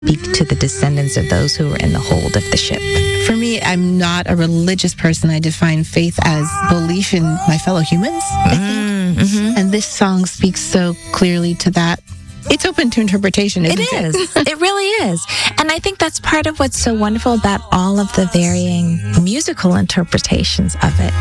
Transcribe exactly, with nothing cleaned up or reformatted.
speak to the descendants of those who were in the hold of the ship. For me, I'm not a religious person. I define faith as belief in my fellow humans, I think. Mm-hmm. And this song speaks so clearly to that. It's open to interpretation, isn't it? It is. It really is. And I think that's part of what's so wonderful about all of the varying musical interpretations of it.